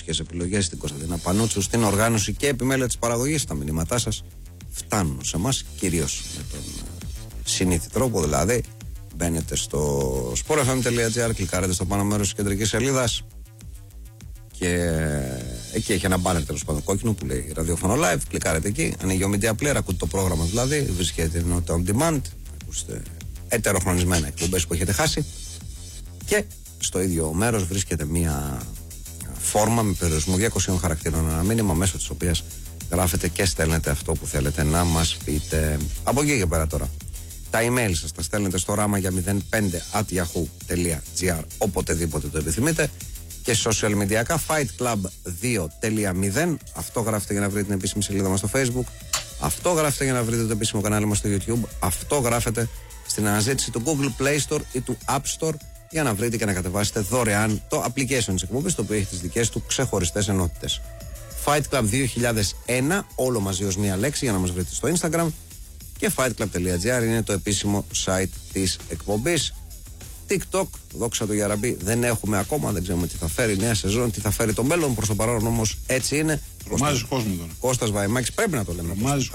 μουσικές επιλογές, στην Κωνσταντίνα Πανούτσου, στην οργάνωση και επιμέλεια της παραγωγής. Τα μηνύματά σας φτάνουν σε εμάς κυρίως με τον συνήθι τρόπο, δηλαδή μπαίνετε στο sportfm.gr, κλικάρετε στο πάνω μέρος της κεντρικής σελίδας και εκεί έχει ένα μπάνερ τέλος πάντων κόκκινο που λέει ραδιόφωνο live. Κλικάρετε εκεί, ανοίγει ο media player, ακούτε το πρόγραμμα δηλαδή, βρίσκεται ενότητα on demand, ακούσετε ετεροχρονισμένα εκπομπές που έχετε χάσει και στο ίδιο μέρος βρίσκεται μια φόρμα με περιορισμό 200 χαρακτήρων, ένα μήνυμα μέσω της οποίας γράφετε και στέλνετε αυτό που θέλετε να μας πείτε. Από εκεί και πέρα τώρα τα email σας τα στέλνετε στο ράμα για 05@yahoo.gr οποτεδήποτε το επιθυμείτε και social media Fight Club 2.0. Αυτό γράφετε για να βρείτε την επίσημη σελίδα μας στο Facebook, αυτό γράφετε για να βρείτε το επίσημο κανάλι μας στο YouTube, αυτό γράφετε στην αναζήτηση του Google Play Store ή του App Store για να βρείτε και να κατεβάσετε δωρεάν το application της εκπομπής, το οποίο έχει τις δικές του ξεχωριστές ενότητες. Fight Club 2001, όλο μαζί ως μία λέξη για να μας βρείτε στο Instagram, και fightclub.gr είναι το επίσημο site της εκπομπής. TikTok, δόξα τω για ραμπή, δεν έχουμε ακόμα, δεν ξέρουμε τι θα φέρει η νέα σεζόν, τι θα φέρει το μέλλον. Προς το παρόν όμως έτσι είναι. Τρομάζει ο κόσμος τώρα. Κώστας Βαϊμάκης, πρέπει να το λέμε.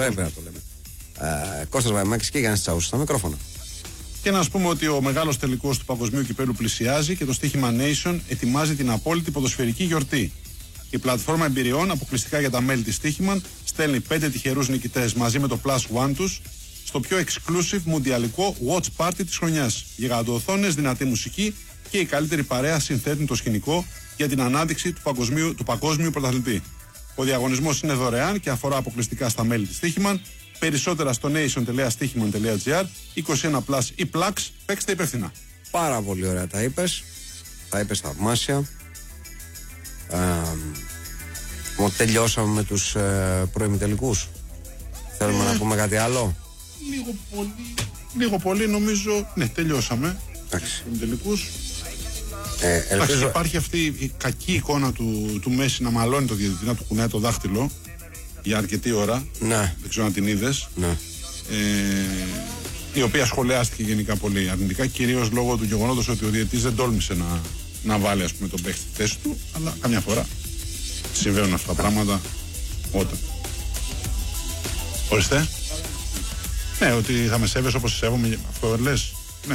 Κώστας Βαϊμάκης και Γιάννης Τσαούσης στα μικρόφωνα. Και να σας πούμε ότι ο μεγάλος τελικός του Παγκοσμίου Κυπέλλου πλησιάζει και το στοίχημα Nation ετοιμάζει την απόλυτη ποδοσφαιρική γιορτή. Η πλατφόρμα εμπειριών, αποκλειστικά για τα μέλη της Στοίχημαν, στέλνει 5 τυχερούς νικητές μαζί με το Plus One τους στο πιο exclusive μουντιαλικό watch party της χρονιάς. Γιγαντοοθόνες, δυνατή μουσική και η καλύτερη παρέα συνθέτουν το σκηνικό για την ανάδειξη του παγκόσμιου πρωταθλητή. Ο διαγωνισμός είναι δωρεάν και αφορά αποκλειστικά στα μέλη της Στοίχημαν. Περισσότερα στο nation.stichiman.gr, 21+ ή Plex, παίξτε υπεύθυνα. Πάρα πολύ ωραία τα είπες θαυμάσια. Τελειώσαμε με τους προημιτελικούς. Θέλουμε να πούμε κάτι άλλο? Λίγο πολύ νομίζω. Ναι, τελειώσαμε. Προημιτελικούς. Ελπίζω... Υπάρχει αυτή η κακή εικόνα του Μέση να μαλώνει το διαιτητή, να του κουνάει το δάχτυλο για αρκετή ώρα. Ναι. Δεν ξέρω αν την είδες. Ναι. Η οποία σχολιάστηκε γενικά πολύ αρνητικά, κυρίως λόγω του γεγονότος ότι ο διαιτητής δεν τόλμησε να βάλει, ας πούμε, τον παίχτη στη θέση του, αλλά καμιά φορά συμβαίνουν αυτά τα πράγματα όταν. Ορίστε. Ναι, ότι θα με σέβεσαι όπως σε σέβομαι, αυτό λες. Ναι.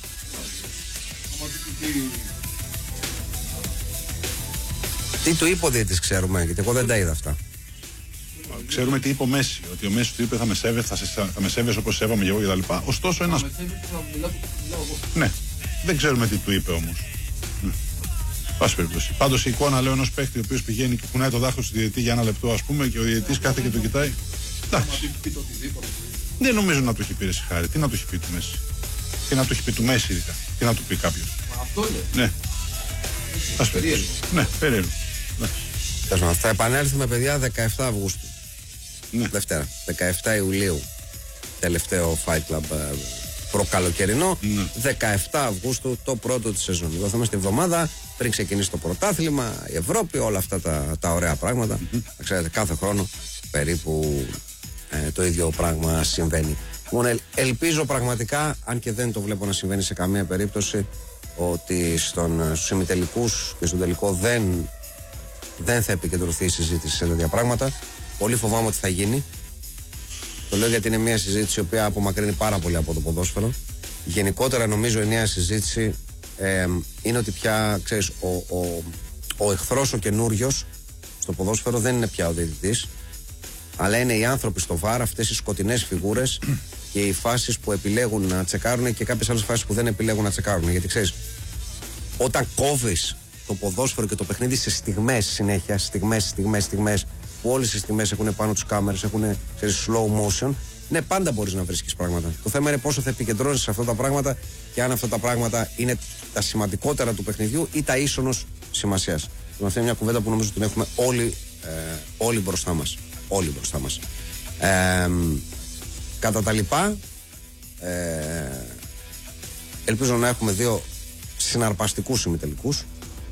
Τι του είπε ο διαιτητής ξέρουμε, γιατί εγώ δεν τα είδα αυτά. Ξέρουμε τι είπε ο Μέση, ότι ο Μέση του είπε θα με σέβεσαι όπως σέβομαι εγώ κτλ. Ωστόσο ένας... Ναι, δεν ξέρουμε τι του είπε όμως. Ναι. Πάση περιπτώσει. Πάντως η εικόνα, λέω, ενός παίκτη ο οποίος πηγαίνει και κουνάει το δάχτυλο του διαιτητή για ένα λεπτό, ας πούμε, και ο διαιτητής κάθε και το κοιτάει. Εντάξει. Δεν νομίζω να του έχει πει Χάρη. Τι να του έχει πει του Μέση? Τι να του έχει πει του Μέση, ειδικά? Τι να του πει κάποιος? Αυτό λέει. Ναι. Περίεργο. Ναι, περίεργο. Θα επανέλθουμε, παιδιά, 17 Αυγούστου. Ναι. Δευτέρα. 17 Ιουλίου. Τελευταίο Fight Club προκαλοκαιρινό. Ναι. 17 Αυγούστου το πρώτο της σεζόν. Εδώ θα είμαστε τη βδομάδα πριν ξεκινήσει το πρωτάθλημα, η Ευρώπη, όλα αυτά τα ωραία πράγματα. Ξέρετε, κάθε χρόνο περίπου το ίδιο πράγμα συμβαίνει. Ελπίζω πραγματικά, αν και δεν το βλέπω να συμβαίνει σε καμία περίπτωση, ότι στους ημιτελικούς και στον τελικό δεν θα επικεντρωθεί η συζήτηση σε τέτοια πράγματα. Πολύ φοβάμαι ότι θα γίνει. Το λέω γιατί είναι μια συζήτηση η οποία απομακρύνει πάρα πολύ από το ποδόσφαιρο. Γενικότερα νομίζω η νέα συζήτηση είναι ότι πια, ξέρεις, ο εχθρός ο καινούριος στο ποδόσφαιρο δεν είναι πια ο διαιτητής, αλλά είναι οι άνθρωποι στο βάρ, αυτές οι σκοτεινές φιγούρες και οι φάσεις που επιλέγουν να τσεκάρουν και κάποιες άλλες φάσεις που δεν επιλέγουν να τσεκάρουν. Γιατί ξέρεις, όταν κόβεις το ποδόσφαιρο και το παιχνίδι σε στιγμές συνέχεια, στιγμές, που όλες οι στιγμές έχουν πάνω τους κάμερες, έχουν slow motion, ναι, πάντα μπορείς να βρίσκεις πράγματα. Το θέμα είναι πόσο θα επικεντρώνεις σε αυτά τα πράγματα και αν αυτά τα πράγματα είναι τα σημαντικότερα του παιχνιδιού ή τα ίσονος σημασίας. Αυτή είναι μια κουβέντα που νομίζω ότι την έχουμε όλοι μπροστά μας. Κατά τα λοιπά, ελπίζω να έχουμε δύο συναρπαστικούς ημιτελικούς.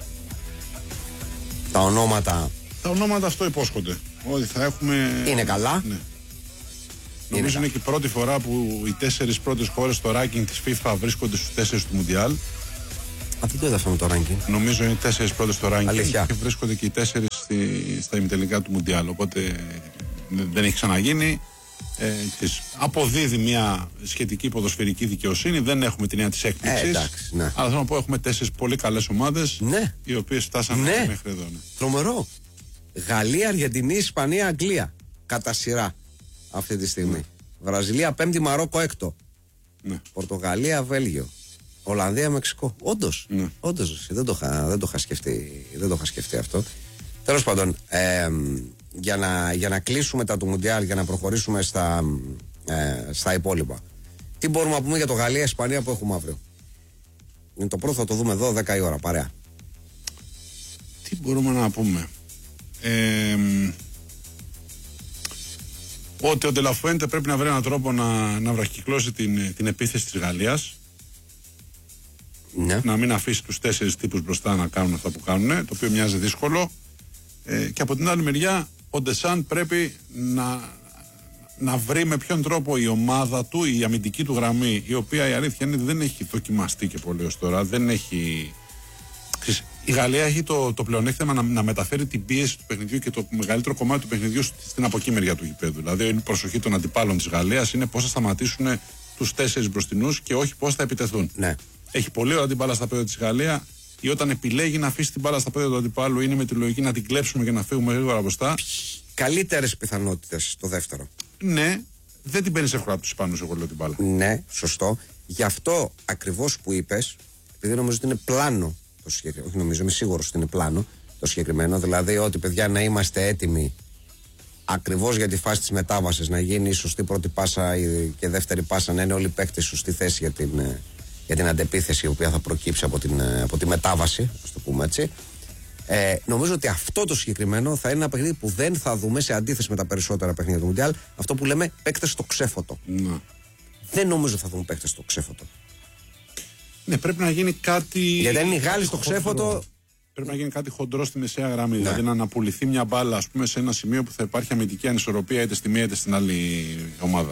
Τα ονόματα αυτό υπόσχονται. Ότι θα έχουμε. Είναι καλά. Ναι. Νομίζω είναι και η πρώτη φορά που οι 4 πρώτες χώρες στο ranking της FIFA βρίσκονται στους 4 του Μουντιάλ. Αυτό το είδα αυτό με το ranking. Νομίζω είναι οι 4 πρώτες στο ranking. Αλήθεια. Και βρίσκονται και οι 4 στα ημιτελικά του Μουντιάλ. Οπότε δεν έχει ξαναγίνει. Αποδίδει μια σχετική ποδοσφαιρική δικαιοσύνη. Δεν έχουμε την έννοια της έκπληξης. Ναι. Αλλά θέλω να πω, έχουμε 4 πολύ καλές ομάδες, ναι, οι οποίες φτάσανε μέχρι εδώ. Ναι. Τρομερό. Γαλλία, Αργεντινή, Ισπανία, Αγγλία. Κατά σειρά αυτή τη στιγμή. Ναι. Βραζιλία 5η, Μαρόκο 6ο. Ναι. Πορτογαλία, Βέλγιο. Ολλανδία, Μεξικό. Όντως. Ναι. Όντως. Δεν το είχα σκεφτεί αυτό. Τέλος πάντων, για να κλείσουμε τα του Μουντιάλ, για να προχωρήσουμε στα υπόλοιπα. Τι μπορούμε να πούμε για το Γαλλία-Ισπανία που έχουμε αύριο? Είναι το πρώτο, θα το δούμε εδώ 10 η ώρα, παρέα. Τι μπορούμε να πούμε? Ότι ο Ντελαφουέντε πρέπει να βρει έναν τρόπο να βραχυκλώσει την επίθεση της Γαλλίας. Ναι. Να μην αφήσει τους 4 τύπους μπροστά να κάνουν αυτά που κάνουν, το οποίο μοιάζει δύσκολο. Και από την άλλη μεριά, ο Ντεσάν πρέπει να βρει με ποιον τρόπο η ομάδα του, η αμυντική του γραμμή, η οποία η αλήθεια είναι δεν έχει δοκιμαστεί και πολύ ως τώρα. Δεν έχει... Η Γαλλία έχει το πλεονέκτημα να μεταφέρει την πίεση του παιχνιδιού και το μεγαλύτερο κομμάτι του παιχνιδιού στην από εκεί μεριά του γηπέδου. Δηλαδή, η προσοχή των αντιπάλων της Γαλλίας είναι πώς θα σταματήσουν τους 4 μπροστινούς και όχι πώς θα επιτεθούν. Ναι. Έχει πολύ ωραία την μπάλα στα πόδια της Γαλλία, ή όταν επιλέγει να αφήσει την μπάλα στα πόδια του αντιπάλου, είναι με τη λογική να την κλέψουμε και να φύγουμε γρήγορα μπροστά. Καλύτερες πιθανότητες το δεύτερο. Ναι, δεν την παίρνει εύκολα από τους Ισπανούς, εγώ λέω την μπάλα. Ναι, σωστό. Γι' αυτό ακριβώς που είπες, επειδή νομίζω ότι είναι πλάνο το συγκεκριμένο, όχι νομίζω, είμαι σίγουρος ότι είναι πλάνο το συγκεκριμένο, δηλαδή ότι παιδιά να είμαστε έτοιμοι ακριβώς για τη φάση της μετάβασης, να γίνει η σωστή πρώτη πάσα και δεύτερη πάσα, να είναι όλοι οι παίκτες σωστή θέση για την αντεπίθεση η οποία θα προκύψει από τη μετάβαση, ας το πούμε έτσι. Νομίζω ότι αυτό το συγκεκριμένο θα είναι ένα παιχνίδι που δεν θα δούμε, σε αντίθεση με τα περισσότερα παιχνίδια του Μουντιάλ, αυτό που λέμε παίκτες στο ξέφωτο. Ναι. Δεν νομίζω θα δούμε παίκτες στο ξέφωτο. Ναι, πρέπει να γίνει κάτι. Γιατί αν είναι οι Γάλλοι στο ξέφωτο. Πρέπει να γίνει κάτι χοντρό στη μεσαία γραμμή. Ναι. Δηλαδή να αναπουληθεί μια μπάλα, ας πούμε, σε ένα σημείο που θα υπάρχει αμυντική ανισορροπία είτε στη μία είτε στην άλλη ομάδα.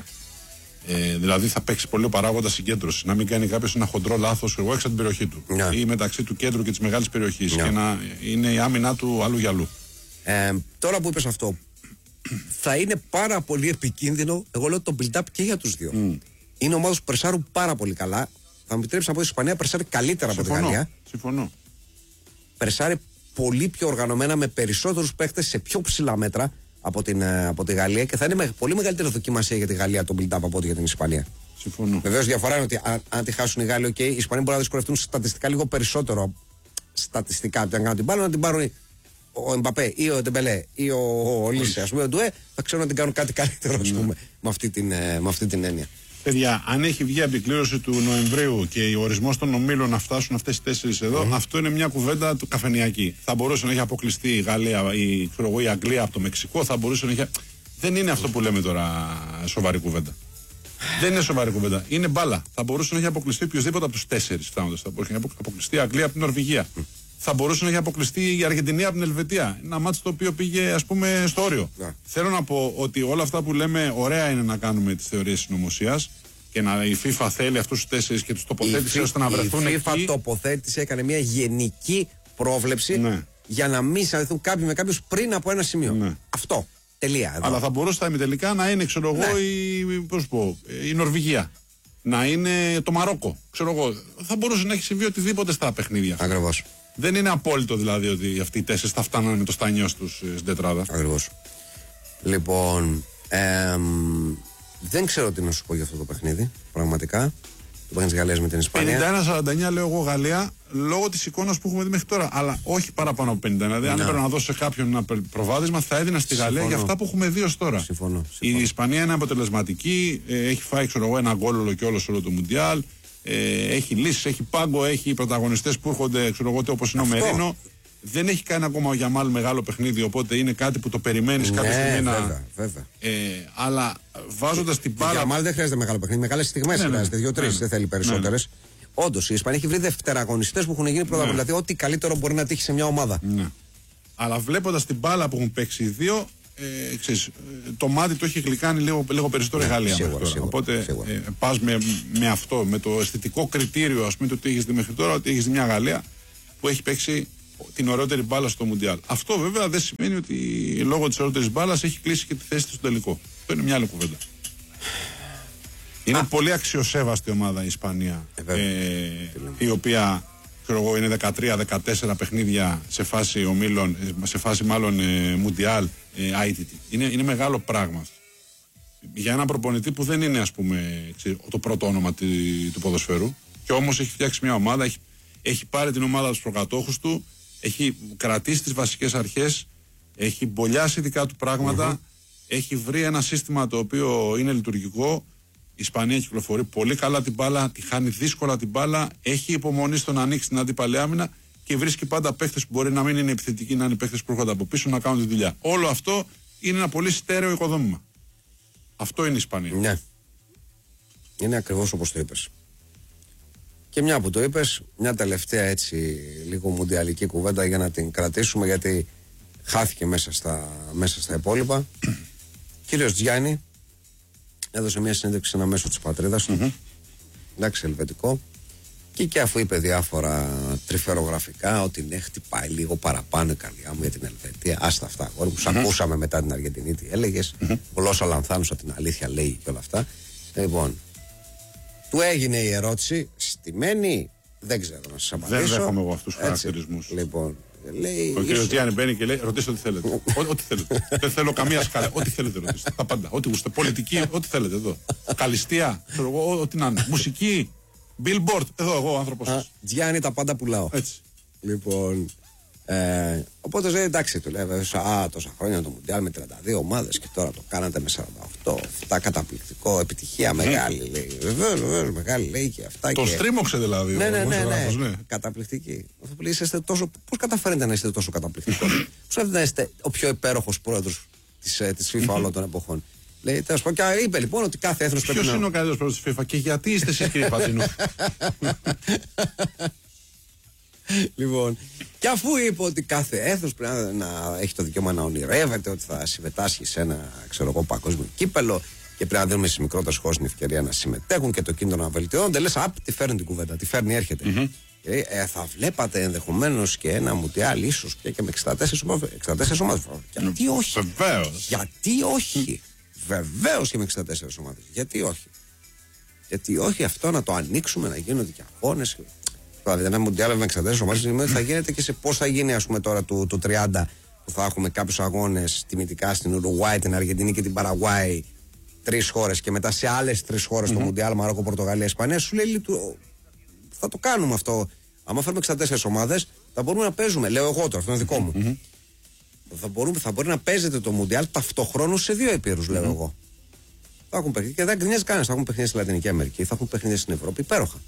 Δηλαδή θα παίξει πολύ ο παράγοντας συγκέντρωση. Να μην κάνει κάποιο ένα χοντρό λάθος έξω από την περιοχή του. Ναι. Ή μεταξύ του κέντρου και της μεγάλης περιοχής. Ναι. Και να είναι η άμυνά του αλλού για αλλού. Τώρα που είπες αυτό, θα είναι πάρα πολύ επικίνδυνο. Εγώ λέω το build-up και για τους δύο. Είναι ομάδες που περσάρουν πάρα πολύ καλά. Θα μου επιτρέψει να πω ότι η Ισπανία περσάρει καλύτερα από τη Γαλλία. Συμφωνώ. Περσάρει πολύ πιο οργανωμένα, με περισσότερους παίχτες σε πιο ψηλά μέτρα από τη Γαλλία, και θα είναι με πολύ μεγαλύτερη δοκιμασία για τη Γαλλία το build-up από ό,τι για την Ισπανία. Συμφωνώ. Βεβαίως διαφορά είναι ότι αν τη χάσουν οι Γάλλοι, οι Ισπανοί μπορεί να δυσκολευτούν στατιστικά λίγο περισσότερο. Στατιστικά, αν κάνουν την μπάλα, να την πάρουν ο Εμπαπέ ή ο Ντεμπελέ ή ο Λίσε, ας πούμε, ο Ντουέ, θα ξέρουν να την κάνουν κάτι καλύτερο, ας πούμε, με αυτή την έννοια. Παιδιά, αν έχει βγει από την κλήρωση του Νοεμβρίου και ο ορισμός των ομίλων να φτάσουν αυτές τις 4 εδώ, αυτό είναι μια κουβέντα του καφενειακή. Θα μπορούσε να έχει αποκλειστεί η Γαλλία ή η Αγγλία από το Μεξικό, θα μπορούσε να έχει. Δεν είναι αυτό που λέμε τώρα σοβαρή κουβέντα. Δεν είναι σοβαρή κουβέντα. Είναι μπάλα. Θα μπορούσε να έχει αποκλειστεί οποιοδήποτε από τους 4 φτάνοντας. Θα μπορούσε να έχει αποκλειστεί η Αγγλία από την Νορβηγία. Θα μπορούσε να έχει αποκλειστεί η Αργεντινή από την Ελβετία. Ένα μάτσο το οποίο πήγε, ας πούμε, στο όριο. Θέλω να πω ότι όλα αυτά που λέμε, ωραία είναι να κάνουμε τις θεωρίες συνωμοσίας και η FIFA θέλει αυτούς τους 4 και τους τοποθέτησε ώστε να βρεθούν εκεί. Η FIFA τοποθέτησε, έκανε μια γενική πρόβλεψη για να μην συναντηθούν κάποιοι με κάποιους πριν από ένα σημείο. Ναι. Αυτό. Τελεία. Εδώ. Αλλά θα μπορούσε τα ημιτελικά να είναι, ξέρω εγώ, η Νορβηγία. Να είναι το Μαρόκο. Ξέρω εγώ. Θα μπορούσε να έχει συμβεί οτιδήποτε στα παιχνίδια. Ακριβώς. Δεν είναι απόλυτο δηλαδή ότι αυτοί οι 4 θα φτάνουν με το στάνιο τους στην τετράδα. Ακριβώς. Λοιπόν, δεν ξέρω τι να σου πω για αυτό το παιχνίδι. Πραγματικά. Το παιχνίδι της Γαλλίας με την Ισπανία. 51-49 λέω εγώ Γαλλία, λόγω της εικόνας που έχουμε δει μέχρι τώρα. Αλλά όχι παραπάνω από 51. Δηλαδή, αν έπρεπε να δώσω σε κάποιον ένα προβάδισμα, θα έδινα στη Γαλλία για αυτά που έχουμε δει ως τώρα. Συμφωνώ. Η Ισπανία είναι αποτελεσματική. Έχει φάει, ξέρω εγώ, ένα γκόλ όλο και όλο το Μουντιάλ. Έχει λύσεις, έχει πάγκο, έχει πρωταγωνιστές που έρχονται, ξέρω εγώ, όπως είναι ο Μερίνο. Δεν έχει κάνει ακόμα ο Γιαμάλ μεγάλο παιχνίδι, οπότε είναι κάτι που το περιμένεις κάποια στιγμή να. Βέβαια. Αλλά βάζοντας την μπάλα. Ο Γιαμάλ δεν χρειάζεται μεγάλο παιχνίδι. Μεγάλες στιγμές χρειάζεται. 2-3, δεν θέλει περισσότερες. Όντως, η Ισπανία έχει βρει δευτεραγωνιστές που έχουν γίνει πρωταγωνιστές. Δηλαδή, ό,τι καλύτερο μπορεί να τύχει σε μια ομάδα. Ναι. Αλλά βλέποντας την μπάλα που έχουν παίξει οι δύο, το μάτι το έχει γλυκάνει λίγο περισσότερο η Γαλλία. Σίγουρα, οπότε πας με αυτό, με το αισθητικό κριτήριο, ας πούμε, το ότι έχεις δει μέχρι τώρα, ότι έχεις δει μια Γαλλία που έχει παίξει την ωραιότερη μπάλα στο Μουντιάλ. Αυτό βέβαια δεν σημαίνει ότι λόγω της ωραιότερης μπάλας έχει κλείσει και τη θέση της στο τελικό. Αυτό είναι μια άλλη κουβέντα. Είναι πολύ αξιοσέβαστη ομάδα η Ισπανία, η οποία είναι 13-14 παιχνίδια σε φάση ομίλων, σε φάση μάλλον Μουντιάλ, ITT. Είναι μεγάλο πράγμα. Για ένα προπονητή που δεν είναι, ας πούμε, το πρώτο όνομα του ποδοσφαίρου, και όμως έχει φτιάξει μια ομάδα, έχει πάρει την ομάδα στους προκατόχους του, έχει κρατήσει τις βασικές αρχές, έχει μπολιάσει δικά του πράγματα, έχει βρει ένα σύστημα το οποίο είναι λειτουργικό. Η Ισπανία κυκλοφορεί πολύ καλά την μπάλα, τη χάνει δύσκολα την μπάλα, έχει υπομονή στο να ανοίξει την αντίπαλη άμυνα και βρίσκει πάντα παίχτες που μπορεί να μην είναι επιθετικοί, να είναι παίχτες που έρχονται από πίσω να κάνουν τη δουλειά. Όλο αυτό είναι ένα πολύ στέρεο οικοδόμημα. Αυτό είναι η Ισπανία. Ναι. Είναι ακριβώς όπως το είπες. Και μια που το είπες, μια τελευταία έτσι λίγο μουντιαλική κουβέντα για να την κρατήσουμε, γιατί χάθηκε μέσα στα υπόλοιπα. Κύριος Τζιάννη έδωσε μια συνέντευξη σε ένα μέσο της πατρίδας του. Εντάξει, ελβετικό. Και αφού είπε διάφορα τρυφερογραφικά ότι ναι, χτυπάει λίγο παραπάνω η καρδιά μου για την Ελβετία. Άστα αυτά, αγόρι μου. Σ' ακούσαμε μετά την Αργεντινή τι έλεγες. Γλώσσα λανθάνουσα, την αλήθεια λέει και όλα αυτά. Λοιπόν, του έγινε η ερώτηση. Στημένη, δεν ξέρω να σας απαντήσω. Δεν δέχομαι εγώ αυτούς τους χαρακτηρισμούς. Λοιπόν, λέει, ο κύριος Τζιάννη μπαίνει και λέει: ρωτήστε ό,τι θέλετε. Ό,τι θέλετε. Δεν θέλω καμία σκάλα. Ό,τι θέλετε ρωτήστε. Τα πάντα. Ό,τι γουστέ. Πολιτική, ό,τι θέλετε εδώ. Καλυστία, ό,τι να είναι. Μουσική. Billboard, εδώ εγώ ο άνθρωπος σας. Τζιάννη, τα πάντα πουλάω. Έτσι. Λοιπόν, οπότε λέει εντάξει, του λέει τόσα χρόνια το Μουντιάλ με 32 ομάδες και τώρα το κάνατε με 48. Αυτά καταπληκτικό, επιτυχία μεγάλη λέει. Βεβαίως, μεγάλη λέει και αυτά. Το στρίμωξε δηλαδή. Ναι. Καταπληκτική. Αυτό που λέει, πώς καταφέρετε να είστε τόσο καταπληκτικός? Πώς καταφέρετε να είστε ο πιο υπέροχος πρόεδρος της FIFA όλων των εποχών? Λέει, τέλος πάντων, και είπε λοιπόν ότι κάθε έθνος πρέπει να... Ποιος είναι ο καλύτερος πρόεδρος της FIFA και γιατί είστε εσείς, κύριε Πατζίνο? Λοιπόν, και αφού είπε ότι κάθε έθνος πρέπει να έχει το δικαίωμα να ονειρεύεται ότι θα συμμετάσχει σε ένα, ξέρω εγώ, παγκόσμιο κύπελο και πρέπει να δίνουμε στις μικρότερες χώρες την ευκαιρία να συμμετέχουν και το κίνητρο να βελτιώνονται, λες, τη φέρνει την κουβέντα, τη φέρνει, έρχεται. Θα βλέπατε ενδεχομένως και ένα Μουντιάλ ίσως και με 64 ομάδες. Γιατί όχι? Γιατί όχι? Βεβαίως και με 64 ομάδες. Γιατί όχι? Γιατί όχι αυτό να το ανοίξουμε, να γίνονται και αγώνες? Δηλαδή, ένα Μουντιάλ με 64 ομάδες σημαίνει ότι θα γίνεται και σε πώς θα γίνει, ας πούμε, τώρα του 30 που θα έχουμε κάποιους αγώνες τιμητικά στην Ουρουγουάη, την Αργεντινή και την Παραγουάη, 3 χώρες, και μετά σε άλλες 3 χώρες το Μουντιάλ, Μαρόκο, Πορτογαλία, Ισπανία. Σου λέει, θα το κάνουμε αυτό. Αν φέρουμε 64 ομάδες, θα μπορούμε να παίζουμε. Λέω εγώ τώρα, αυτό είναι δικό μου. Θα μπορεί να παίζεται το Μουντιάλ ταυτοχρόνως σε 2 επίρους, λέω εγώ. Θα έχουν παιχνίδια και δεν γκρινιάζει κανένας. Θα έχουν παιχνίδια στη Λατινική Αμερική, θα έχουν παιχνίδια στην Ευρώπη, υπέροχα.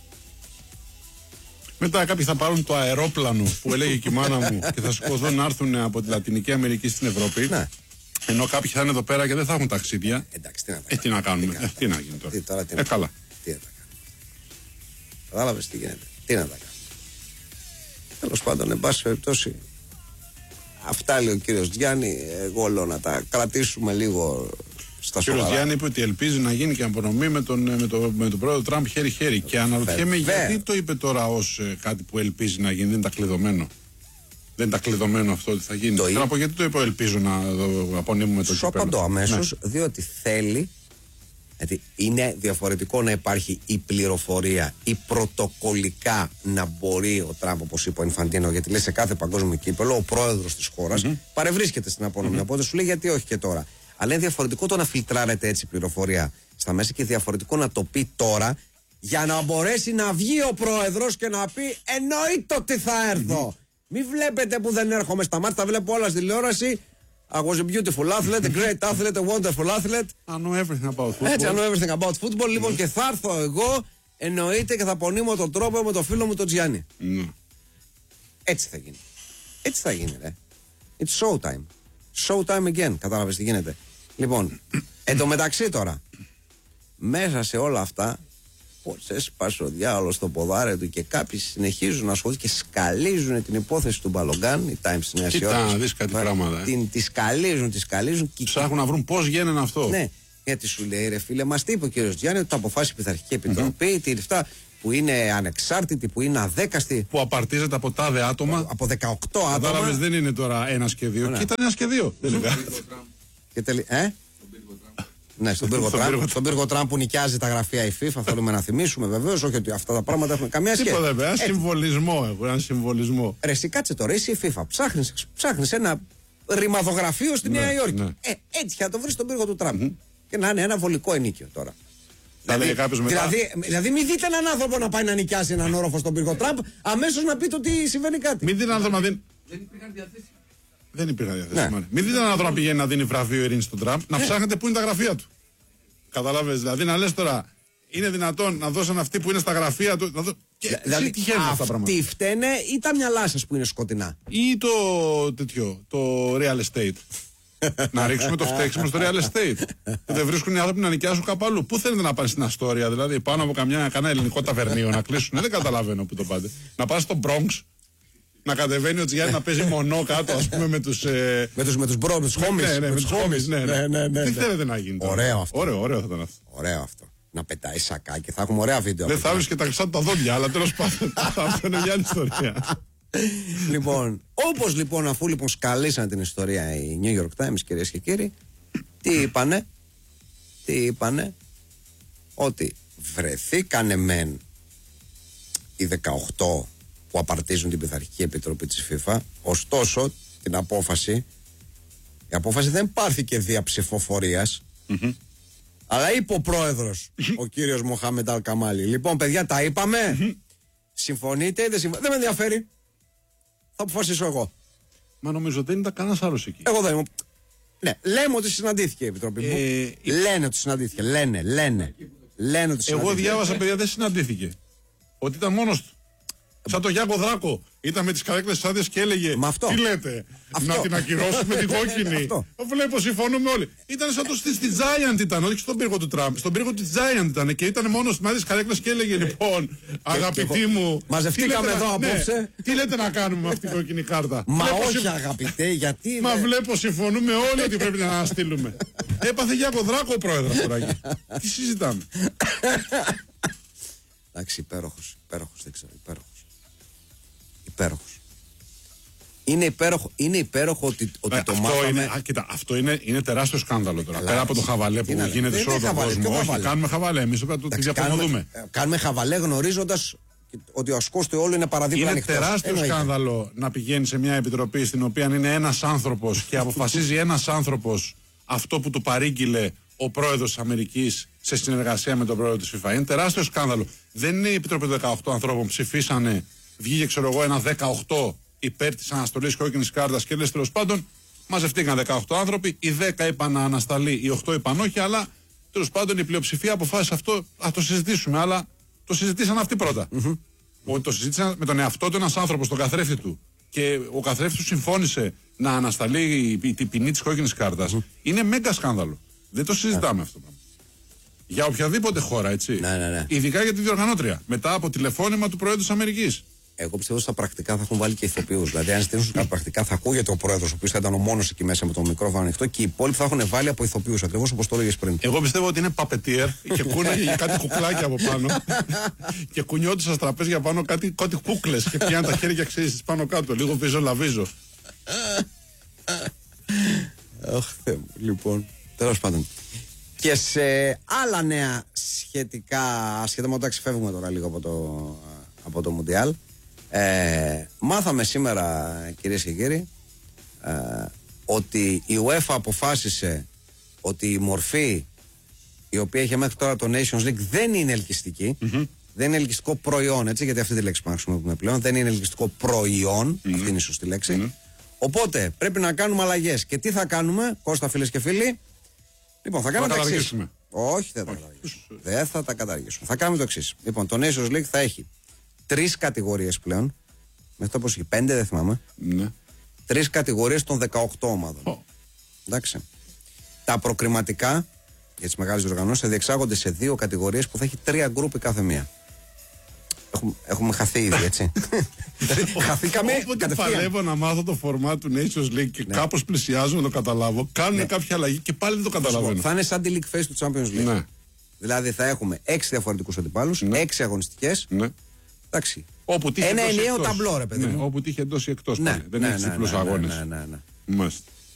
Μετά κάποιοι θα πάρουν το αερόπλανο που έλεγε και η μάνα μου και θα σηκωθούν να έρθουν από τη Λατινική Αμερική στην Ευρώπη. Ναι. Ενώ κάποιοι θα είναι εδώ πέρα και δεν θα έχουν ταξίδια. Εντάξει, τι να κάνουμε. Τι να γίνει τώρα. Καλά. Τι να τα κάνουμε. Κατάλαβες τι γίνεται. Τι να τα κάνουμε. Τέλος πάντων, εν πάση περιπτώσει, αυτά λέει ο κύριος Γιάννη. Εγώ λέω να τα κρατήσουμε λίγο στα σοβαρά. Ο κύριος Γιάννη είπε ότι ελπίζει να γίνει και απονομή με τον πρόεδρο Τραμπ χέρι-χέρι. Και αναρωτιέμαι γιατί το είπε τώρα ως κάτι που ελπίζει να γίνει. Δεν είναι τα κλειδωμένο. Δεν είναι τα κλειδωμένο αυτό ότι θα γίνει. Γιατί το είπε ελπίζω να απονείμουμε το κύπελλο? Σου απαντώ αμέσως, διότι θέλει. Γιατί είναι διαφορετικό να υπάρχει η πληροφορία ή πρωτοκολλικά να μπορεί ο Τραμπ, όπως είπε ο Ινφαντίνο, γιατί λέει σε κάθε παγκόσμιο κύπελλο ο πρόεδρος της χώρας παρευρίσκεται στην απονομή. Οπότε σου λέει γιατί όχι και τώρα. Αλλά είναι διαφορετικό το να φιλτράρεται έτσι η πληροφορία στα μέσα και διαφορετικό να το πει τώρα για να μπορέσει να βγει ο πρόεδρος και να πει εννοείται ότι θα έρθω. Μην βλέπετε που δεν έρχομαι στα μάτια, τα βλέπω όλα στη τηλεόραση. I was a beautiful athlete, a great athlete, a wonderful athlete. I know everything about football. Έτσι, I know everything about football. Λοιπόν, και θα έρθω εγώ, εννοείται, και θα πονείμω τον τρόπο με τον φίλο μου τον Τζιάννη. Έτσι θα γίνει. Έτσι θα γίνει, ρε. It's show time. Show time again. Κατάλαβες τι γίνεται? Λοιπόν, εν τω μεταξύ τώρα, μέσα σε όλα αυτά, πως έσπασε ο διάολος στο ποδάρι του και κάποιοι συνεχίζουν να ασχολούνται και σκαλίζουν την υπόθεση του Μπαλογκάν, οι Times της Νέας Υόρκης. Κοίτα, να δεις κάτι πράγματα. Τη σκαλίζουν. Ψάχνουν να βρουν πώς γίνεται αυτό. Ναι, γιατί σου λέει, ρε φίλε, μας τι είπε ο κύριος Γιάννη, ότι το αποφάσισε η Πειθαρχική Επιτροπή, τι αυτά. που είναι ανεξάρτητη, που είναι αδέκαστη. Που απαρτίζεται από τάδε άτομα. Από 18 άτομα. Κατάλαβες, δεν είναι τώρα 1 και 2. Και ήταν 1 και 2. Ναι, στον πύργο Τραμπ. Στον πύργο Τραμπ που νοικιάζει τα γραφεία η FIFA. Θέλουμε να θυμίσουμε βεβαίως, όχι ότι αυτά τα πράγματα έχουν καμία σχέση. Τίποτα, βέβαια. Ένα συμβολισμό. Ρε, εσύ κάτσε τώρα, είσαι η FIFA. Ψάχνεις ένα ρημαδογραφείο στη Νέα Υόρκη. Ναι. Έτσι θα το βρεις στον πύργο του Τραμπ. Και να είναι ένα βολικό ενίκιο τώρα. Δηλαδή, μην δείτε έναν άνθρωπο να πάει να νοικιάσει έναν όροφο στον πύργο Τραμπ, αμέσως να πείτε ότι συμβαίνει κάτι. Μην δείτε έναν άνθρωπο να δίνει. Δεν υπήρχαν διαθέσιμοι. Ναι. Μην δείτε έναν άνθρωπο να πηγαίνει να δίνει βραβείο ειρήνη στον Τραμπ, να ψάχνετε πού είναι τα γραφεία του. Καταλάβες, δηλαδή να λες τώρα, είναι δυνατόν να δώσουν αυτοί που είναι στα γραφεία του. Δηλαδή, αυτοί φταίνε ή τα μυαλά σας που είναι σκοτεινά. Ή το real estate. Να ρίξουμε το φταίξιμο στο real estate. Δεν βρίσκουν οι άνθρωποι να νοικιάσουν κάπου αλλού. Πού θέλετε να πάνε στην Αστόρια, δηλαδή πάνω από κανένα ελληνικό ταβερνίο να κλείσουν. Δεν καταλαβαίνω πού το πάτε. Να πάνε στο Bronx. Να κατεβαίνει ο Τζιάννη να παίζει μονό κάτω, ας πούμε, με τους homies. Ναι. Τι θέλετε να γίνει τώρα. Ωραίο αυτό. Ωραίο θα ήταν αυτό. Ωραίο αυτό. Να πετάει σακάκι, θα έχουμε ωραία βίντεο. Δεν θα βρεις και τα χρυσά του τα δόντια, αλλά τέλος πάντων. Αυτό είναι μια άλλη ιστορία. Λοιπόν, όπως λοιπόν, αφού λοιπόν σκαλίσαν την ιστορία οι New York Times, κυρίες και κύριοι, τι είπανε, ότι βρεθήκανε μεν οι 18 που απαρτίζουν την Πειθαρχική Επιτροπή της FIFA, ωστόσο η απόφαση δεν πάρθηκε δια ψηφοφορίας, αλλά είπε ο πρόεδρος, ο κύριος Μοχάμεντ Αλκαμάλι. Λοιπόν, παιδιά, τα είπαμε, συμφωνείτε ή δεν συμφωνείτε, δεν με ενδιαφέρει, θα αποφασίσω εγώ. Μα νομίζω δεν ήταν κανένας άλλος εκεί. Εγώ δεν είμαι. Ναι, λέμε ότι συναντήθηκε η Επιτροπή. Λένε ότι συναντήθηκε. Λένε ότι συναντήθηκε. Εγώ διάβασα, παιδιά, δεν συναντήθηκε. Ότι ήταν μόνος του. Σαν το Γιάννο Δράκο. Ήταν με τις καρέκλες της άδειας και έλεγε. Τι λέτε, να την ακυρώσουμε την κόκκινη. Βλέπω, συμφωνούμε όλοι. Ήταν σαν το στη Giant ήταν, όχι στον πύργο του Τραμπ. Στον πύργο της Giant ήταν και ήταν μόνος με τις καρέκλες και έλεγε λοιπόν, αγαπητοί μου. Μαζευτήκαμε εδώ απόψε. Τι λέτε να κάνουμε με αυτή την κόκκινη κάρτα. Μα όχι, αγαπητέ, γιατί. Μα βλέπω, συμφωνούμε όλοι ότι πρέπει να αναστείλουμε. Έπαθε Γιάννο Δράκο ο πρόεδρος τώρα εκεί. Τι συζητάμε. Εντάξει, υπέροχος, δεν ξέρω, υπέροχος. Είναι υπέροχο ότι το μάθαμε. Κοίτα, αυτό είναι τεράστιο σκάνδαλο τώρα. Πέρα από το χαβαλέ που γίνεται σε όλο τον κόσμο. Όχι, κάνουμε χαβαλέ. Εμείς πρέπει να το διαφωνούμε. Κάνουμε χαβαλέ γνωρίζοντας ότι ο ασκός του όλου είναι παραδείγμα ανοιχτός. Είναι τεράστιο σκάνδαλο να πηγαίνει σε μια επιτροπή στην οποία είναι ένας άνθρωπος και αποφασίζει ένας άνθρωπος αυτό που του παρήγγειλε ο πρόεδρος της Αμερικής σε συνεργασία με τον πρόεδρο της FIFA. Είναι τεράστιο σκάνδαλο. Δεν είναι η επιτροπή 18 ανθρώπων ψηφίσανε. Βγήκε, ξέρω εγώ, ένα 18 υπέρ της αναστολής κόκκινης κάρτας και λες τέλος πάντων, μαζευτήκαν 18 άνθρωποι, οι 10 είπαν να ανασταλεί, οι 8 είπαν όχι, αλλά τέλος πάντων η πλειοψηφία αποφάσισε αυτό, θα το συζητήσουμε, αλλά το συζητήσαν αυτοί πρώτα. Το συζήτησαν με τον εαυτό του ένας άνθρωπος, τον καθρέφτη του, και ο καθρέφτης του συμφώνησε να ανασταλεί η ποινή της κόκκινης κάρτας. Είναι μέγα σκάνδαλο. Δεν το συζητάμε αυτό. Για οποιαδήποτε χώρα, έτσι. Ναι. Ειδικά για τη διοργανώτρια. Μετά από τηλεφώνημα του Προέδρου της Αμερικής. Εγώ πιστεύω στα πρακτικά θα έχουν βάλει και ηθοποιούς. Δηλαδή, αν στείλουν τα πρακτικά, θα ακούγεται ο πρόεδρος, ο οποίος θα ήταν ο μόνος εκεί μέσα με το μικρόφωνο ανοιχτό, και οι υπόλοιποι θα έχουν βάλει από ηθοποιούς, ακριβώς όπως το έλεγες πριν. Εγώ πιστεύω ότι είναι παπετιέρ και κούναγε κάτι κουκλάκια από πάνω. Και κουνιόντουσαν στα τραπέζια πάνω κάτι κούκλες και πιάνουν τα χέρια, ξέρεις, πάνω κάτω. Λίγο βίζο-λαβίζο. Αχ, Θεέ μου. Λοιπόν, τέλος πάντων. Και σε άλλα νέα σχετικά με όταν ξεφεύγουμε τώρα λίγο από το Μουντιάλ, μάθαμε σήμερα, κυρίες και κύριοι, ότι η UEFA αποφάσισε ότι η μορφή η οποία είχε μέχρι τώρα το Nations League δεν είναι ελκυστική. Δεν είναι ελκυστικό προϊόν, έτσι, γιατί αυτή τη λέξη που χρησιμοποιούμε πλέον. Δεν είναι ελκυστικό προϊόν, αυτή είναι η σωστή λέξη. Οπότε πρέπει να κάνουμε αλλαγές. Και τι θα κάνουμε, Κώστα, φίλες και φίλοι? Λοιπόν, θα κάνουμε το εξής. Όχι, δεν θα τα καταργήσουμε. Δεν θα τα καταργήσουμε. Θα κάνουμε το εξής. Λοιπόν, το Nations League θα έχει 3 κατηγορίες πλέον. Μέχρι το πώς έχει, 5 δεν θυμάμαι. 3 κατηγορίες των 18 ομάδων. Εντάξει. Τα προκριματικά για τις μεγάλες διοργανώσεις θα διεξάγονται σε 2 κατηγορίες που θα έχει 3 γκρουπ κάθε μία. Έχουμε χαθεί ήδη, έτσι. Χαθήκαμε. Όποτε παλεύω να μάθω το φορμά του Nations League και κάπως πλησιάζω να το καταλάβω, κάνουν κάποια αλλαγή και πάλι δεν το καταλαβαίνω. Θα είναι σαν τη League Phase του Champions League. Δηλαδή θα έχουμε 6 διαφορετικούς αντιπάλους, 6 αγωνιστικές. Ναι. Εντάξει. Όπου τύχει ένα εντός ενιαίο εκτός. ταμπλό, ρε παιδί μου. Όπου τύχει εντός ή εκτός. Ναι, πάλι. Δεν έχει διπλούς αγώνες. ναι. Μάλιστα.